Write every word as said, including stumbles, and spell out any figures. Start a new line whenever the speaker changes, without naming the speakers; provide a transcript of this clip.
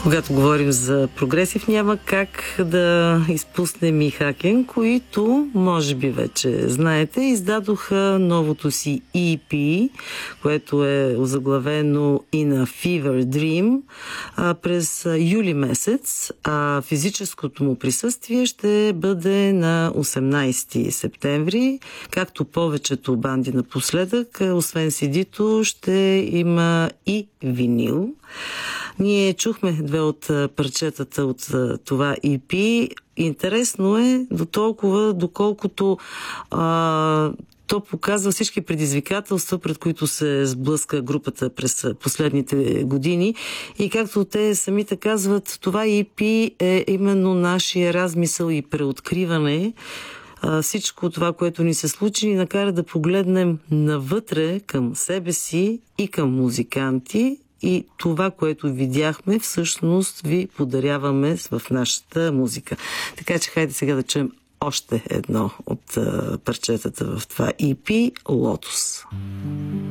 Когато говорим за прогресив, няма как да изпуснем и Хакен, които, може би вече знаете, издадоха новото си и пи, което е озаглавено In a Fever Dream, през юли месец, а физическото му присъствие ще бъде на осемнайсети септември, както повечето банди напоследък, освен си ди-то, ще има и винил. Ние чухме две от парчетата от това и пи. Интересно е до толкова, доколкото а, то показва всички предизвикателства, пред които се сблъска групата през последните години. И както те самите казват, това и пи е именно нашия размисъл и преоткриване. Всичко това, което ни се случи, ни накара да погледнем навътре към себе си и към музиканти. И това, което видяхме, всъщност ви подаряваме в нашата музика. Така че хайде сега да чуем още едно от парчетата в това и пи – Лотос.